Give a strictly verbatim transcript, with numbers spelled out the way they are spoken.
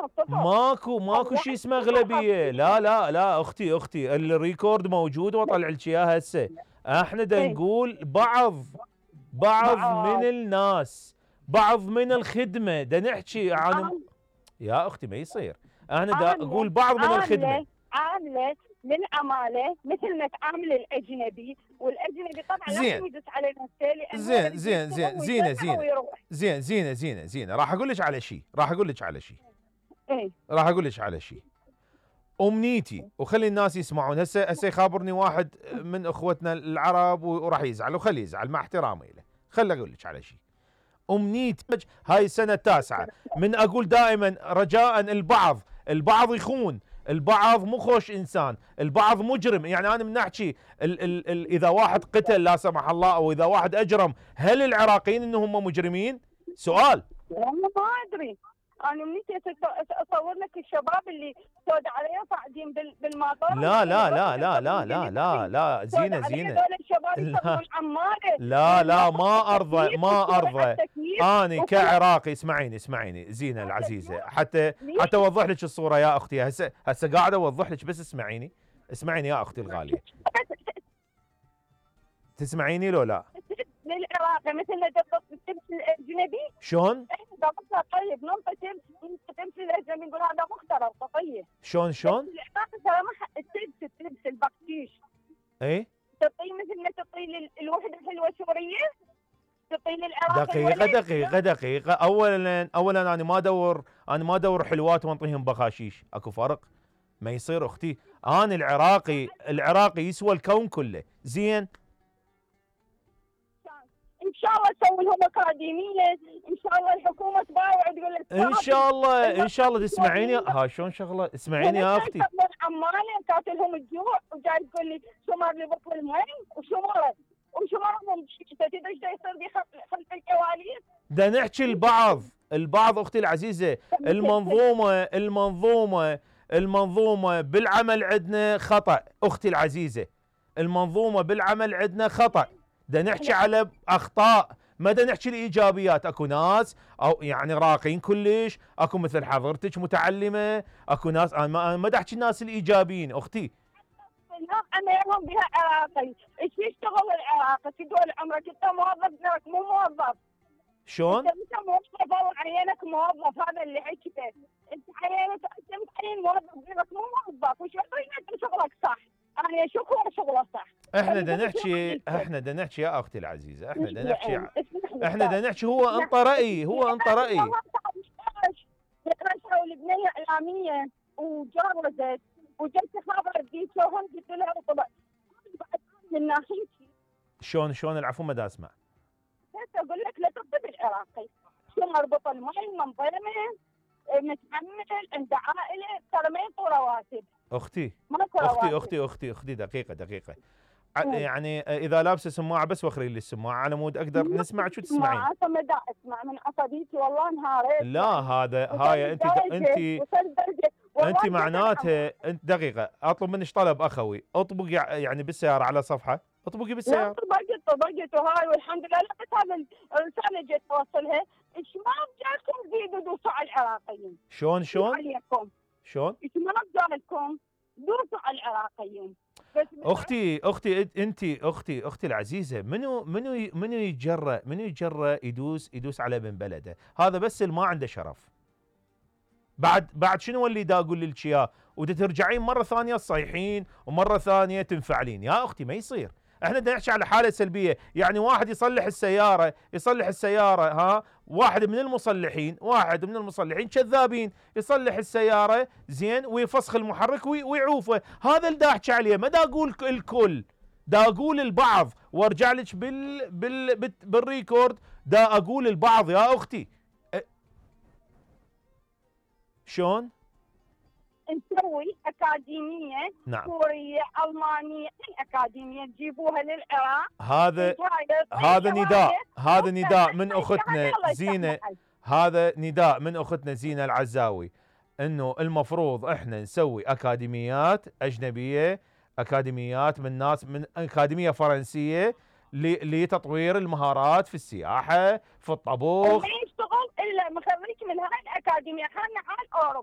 ماكو ماكو شيء اسمه اغلبيه. لا لا لا اختي اختي الريكورد موجود واطلع لك اياه هسه. احنا دا نقول بعض بعض من الناس، بعض من الخدمه، دا نحكي عن. يا اختي ما يصير، انا دا اقول بعض من الخدمه. عامله للعماله مثل ما تعامل الاجنبي، والاجنبي طبعا لازم يدس علينا التالي. زين زين زين زينه زينه زين زينه زينه زينه راح اقول لك على شيء، راح اقول لك على شيء ايه راح اقول لك على شيء. امنيتي وخلي الناس يسمعون. هسه هسه يخابرني واحد من اخوتنا العرب وراح يزعل، وخلي يزعل مع احترامي له. خلي اقول لك على شيء. امنيتي هاي السنه التاسعه من اقول دائما رجاء البعض البعض يخون، البعض مو خوش انسان، البعض مجرم. يعني انا من احكي ال ال ال اذا واحد قتل لا سمح الله او اذا واحد اجرم، هل العراقيين انهم مجرمين؟ سؤال. والله ما ادري. انا منيتي اصور لك الشباب اللي سود عليهم قاعدين بالمطار. لا لا لا لا لا لا لا لا زينه زينه لا لا لا ما ارضى ما ارضى. اني كعراقي اسمعيني اسمعيني زينه العزيزه، حتى حتى اوضح لك الصوره يا اختي. هسه هسه قاعد اوضح لك، بس اسمعيني اسمعيني يا اختي الغاليه. تسمعيني لو لا؟ للعراقي مثل ما تلبس الاجنبي. شلون؟ احنا طيب ننطي تلبس الاجنبي نقول هذا مخترع طيب. شلون شلون؟ العراقي ترى ما تلبس تلبس البكتيش. اي؟ تعطيه مثل ما تعطيه الوحده الحلوه سوريه، تعطيه للعراقي. دقيقه دقيقه دقيقه اولا اولا انا ما ادور انا ما ادور حلوات وانطيهم بخاشيش، اكو فرق. ما يصير اختي. انا العراقي العراقي يسوى الكون كله. زين ان شاء الله تسوي لهم اكاديميه، ان شاء الله الحكومه تباوع وتقول لك ان شاء الله ان شاء الله تسمعيني. ها شلون شغله؟ اسمعيني يا اختي. عماله قاتلهم الجوع وجاي تقول لي شو مر لي بطل المي وشو مرض وشو مرضهم. تدري ايش يصير خلف الكواليس؟ دا نحكي البعض البعض اختي العزيزه. المنظومه المنظومه المنظومه بالعمل عندنا خطا اختي العزيزه. المنظومه بالعمل عندنا خطا. دا نحكي على اخطاء، ما دا نحكي الايجابيات. اكو ناس او يعني راقين كلش، اكو مثل حضرتك متعلمه، اكو ناس انا ما, ما دا احكي الناس الايجابيين اختي. انا يوم بها عراقي، ايش يشتغل العراقي؟ تقول عمرك انت موظف غيرك مو موظف. شلون؟ انت موظف او عينك موظف، هذا اللي حكيته. انت عينك انت متعين موظف غيرك مو موظف، وش يعطيك انت شغلك صح؟ انا اشوف هو شغله صح. احنا دا نحكي احنا دا نحكي يا اختي العزيزه، احنا دا نحكي احنا دا نحكي هو انطى رايي هو انطى رايي. رشحوا البنيه اعلاميه وجوزت وجت خابرت ذيك وهم قلت لها طبعا من ناحيتي. شلون شلون العفو ما دا اسمع. بس اقول لك لا تطب العراقي شو مربوط المي منظمه متعمل عند عائله ترى ما ينطوا رواتب. اختي اختي اختي اختي اختي دقيقه دقيقه. يعني اذا لابسه سماعه بس وخري لي السماعه على مود اقدر نسمع شو تسمعين. ما ما دا اسمع من عصبيتي والله انهاريت. لا هذا هاي انت انت انت معناتها انت دقيقه اطلب منك طلب اخوي، اطبق يعني بالسياره على صفحه، اطبقي بالسياره. لا طبقت طبقت وهاي والحمد لله. لا بس هذا الرساله جت توصلها، ايش ما رجعتكم زيدوا دوسوا على العراقيين. شلون شلون؟ عليكم شلون؟ ايش ما رجعتكم دوسوا على العراقيين. اختي اختي انت اختي اختي العزيزه، منو منو منو يتجرأ منو يتجرأ يدوس يدوس على ابن بلده؟ هذا بس اللي ما عنده شرف. بعد بعد شنو اللي دا اقول لك اياه وترجعين مره ثانيه تصيحين ومره ثانيه تنفعلين؟ يا اختي ما يصير. احنا بدنا نحكي على حاله سلبيه. يعني واحد يصلح السياره يصلح السياره ها واحد من المصلحين واحد من المصلحين كذابين، يصلح السياره زين ويفسخ المحرك ويعوفه. هذا اللي دا احكي عليه، ما دا اقول الكل، دا اقول البعض. وارجع لك بال بال بالريكورد دا اقول البعض يا اختي. شلون؟ نسوي اكاديميه نعم. سوريه المانيه، الاكاديميه تجيبوها للعراق. هذا هذا نداء هذا نداء من اختنا زينه، هذا نداء من اختنا زينه العزاوي، انه المفروض احنا نسوي اكاديميات اجنبيه، اكاديميات من ناس من اكاديميه فرنسيه لتطوير المهارات في السياحه في الطبخ. ما يشتغل الا مخرج من هاي الاكاديميه، خلينا على اوروبا.